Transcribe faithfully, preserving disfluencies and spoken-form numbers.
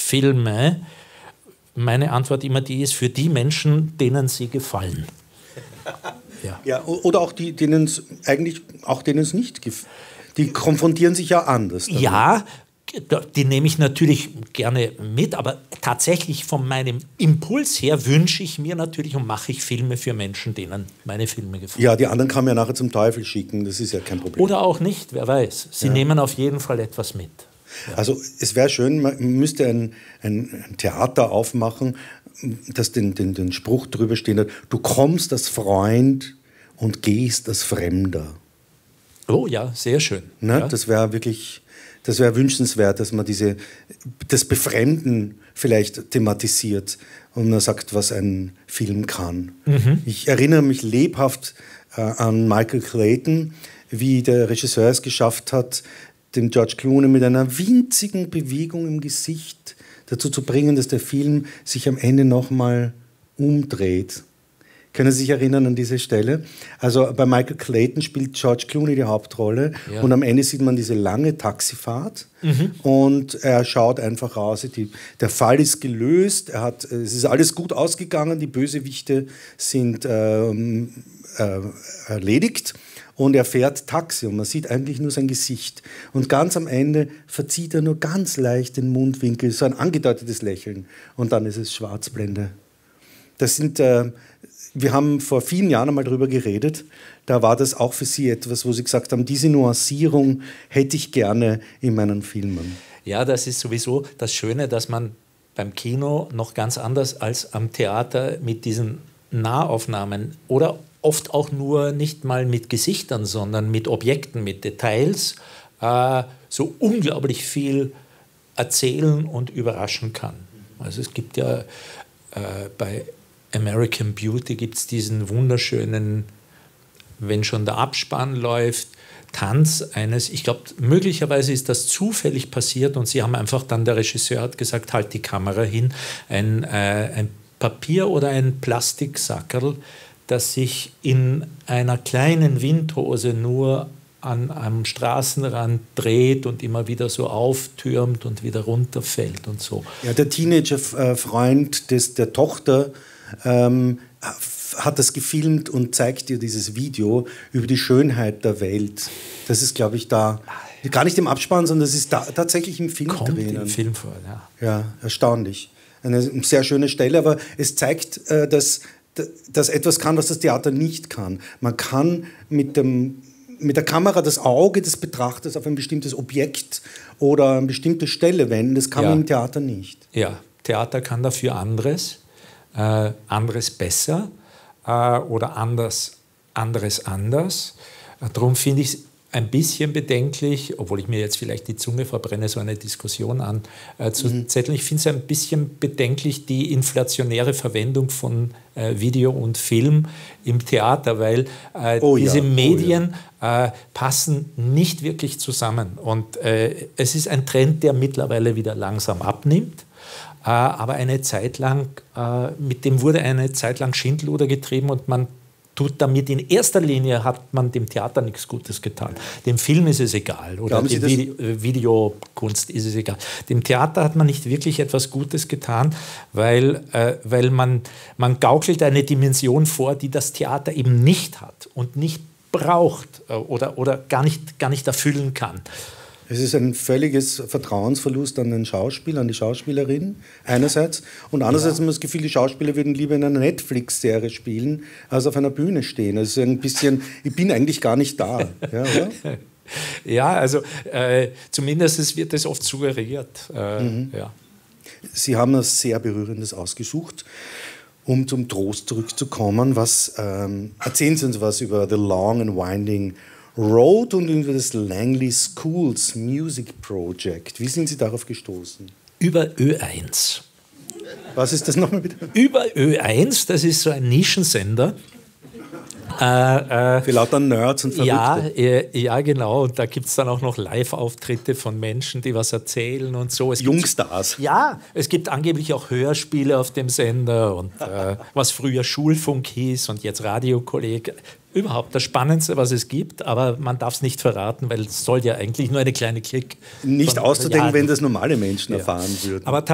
Filme, meine Antwort immer die ist, für die Menschen, denen sie gefallen. Ja. Ja, oder auch die, denen es eigentlich auch denen es nicht gefällt. Die konfrontieren sich ja anders damit. Ja, die nehme ich natürlich gerne mit, aber tatsächlich von meinem Impuls her wünsche ich mir natürlich und mache ich Filme für Menschen, denen meine Filme gefallen. Ja, die anderen kann man ja nachher zum Teufel schicken, das ist ja kein Problem. Oder auch nicht, wer weiß. Sie ja. nehmen auf jeden Fall etwas mit. Ja. Also es wäre schön, man müsste ein, ein, ein Theater aufmachen, das den, den, den Spruch drüber stehen hat, du kommst als Freund und gehst als Fremder. Oh ja, sehr schön. Ne? Ja. Das wäre wirklich, das wäre wünschenswert, dass man diese, das Befremden vielleicht thematisiert und man sagt, was ein Film kann. Mhm. Ich erinnere mich lebhaft äh, an Michael Clayton, wie der Regisseur es geschafft hat, den George Clooney mit einer winzigen Bewegung im Gesicht dazu zu bringen, dass der Film sich am Ende nochmal umdreht. Können Sie sich erinnern an diese Stelle? Also bei Michael Clayton spielt George Clooney die Hauptrolle ja. und am Ende sieht man diese lange Taxifahrt mhm. und er schaut einfach raus. Die, der Fall ist gelöst, er hat, es ist alles gut ausgegangen, die Bösewichte sind ähm, äh, erledigt und er fährt Taxi und man sieht eigentlich nur sein Gesicht. Und ganz am Ende verzieht er nur ganz leicht den Mundwinkel, so ein angedeutetes Lächeln und dann ist es Schwarzblende. Das sind... Äh, Wir haben vor vielen Jahren einmal darüber geredet, da war das auch für Sie etwas, wo Sie gesagt haben, diese Nuancierung hätte ich gerne in meinen Filmen. Ja, das ist sowieso das Schöne, dass man beim Kino noch ganz anders als am Theater mit diesen Nahaufnahmen oder oft auch nur nicht mal mit Gesichtern, sondern mit Objekten, mit Details, äh, so unglaublich viel erzählen und überraschen kann. Also es gibt ja äh, bei American Beauty gibt es diesen wunderschönen, wenn schon der Abspann läuft, Tanz eines, ich glaube, möglicherweise ist das zufällig passiert und sie haben einfach dann, der Regisseur hat gesagt, halt die Kamera hin, ein, äh, ein Papier oder ein Plastiksackerl, das sich in einer kleinen Windhose nur an einem Straßenrand dreht und immer wieder so auftürmt und wieder runterfällt und so. Ja, der Teenager-Freund des, der Tochter Ähm, hat das gefilmt und zeigt dir dieses Video über die Schönheit der Welt. Das ist, glaube ich, da, gar nicht im Abspann, sondern das ist da, tatsächlich im Film Kommt drinnen. im Film vor, ja. Ja, erstaunlich. Eine sehr schöne Stelle, aber es zeigt, äh, dass, dass etwas kann, was das Theater nicht kann. Man kann mit dem mit der Kamera das Auge des Betrachters auf ein bestimmtes Objekt oder eine bestimmte Stelle wenden. Das kann ja. man im Theater nicht. Ja, Theater kann dafür anderes. Äh, anderes besser äh, oder anders, anderes anders. Äh, darum finde ich es ein bisschen bedenklich, obwohl ich mir jetzt vielleicht die Zunge verbrenne, so eine Diskussion anzuzetteln. Mhm. Ich finde es ein bisschen bedenklich, die inflationäre Verwendung von äh, Video und Film im Theater, weil äh, oh, diese ja. Medien oh, ja. äh, passen nicht wirklich zusammen. Und äh, es ist ein Trend, der mittlerweile wieder langsam abnimmt. Aber eine Zeit lang, mit dem wurde eine Zeit lang Schindluder getrieben und man tut damit, in erster Linie hat man dem Theater nichts Gutes getan. Dem Film ist es egal oder der Vide- Videokunst ist es egal. Dem Theater hat man nicht wirklich etwas Gutes getan, weil, äh, weil man, man gaukelt eine Dimension vor, die das Theater eben nicht hat und nicht braucht äh, oder, oder gar nicht, gar nicht erfüllen kann. Es ist ein völliges Vertrauensverlust an den Schauspieler, an die Schauspielerin einerseits und andererseits ja. haben wir das Gefühl, die Schauspieler würden lieber in einer Netflix-Serie spielen, als auf einer Bühne stehen. Also ein bisschen, ich bin eigentlich gar nicht da. Ja, oder? Ja, also äh, zumindest wird es oft suggeriert. Äh, mhm. ja. Sie haben etwas sehr Berührendes ausgesucht. Um zum Trost zurückzukommen, was, ähm, erzählen Sie uns was über The Long and Winding Road und über das Langley Schools Music Project. Wie sind Sie darauf gestoßen? Über Ö eins. Was ist das nochmal bitte? Über Ö eins, das ist so ein Nischensender. Äh, äh, Für lauter Nerds und Verrückte. Ja, äh, ja, genau. Und da gibt es dann auch noch Live-Auftritte von Menschen, die was erzählen und so. Es Jungstars. Ja, es gibt angeblich auch Hörspiele auf dem Sender und äh, was früher Schulfunk hieß und jetzt Radiokolleg. Überhaupt das Spannendste, was es gibt, aber man darf es nicht verraten, weil es soll ja eigentlich nur eine kleine Klick. Nicht auszudenken, ja, wenn das normale Menschen ja. erfahren würden. Aber